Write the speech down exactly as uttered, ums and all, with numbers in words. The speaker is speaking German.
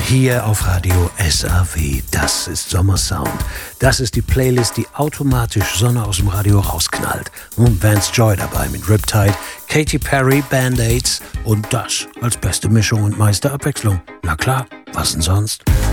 Hier auf Radio S A W. Das ist Sommersound. Das ist die Playlist, die automatisch Sonne aus dem Radio rausknallt. Und Vance Joy dabei mit Riptide, Katy Perry, Band-Aids und das als beste Mischung und meiste Abwechslung. Na klar, was denn sonst?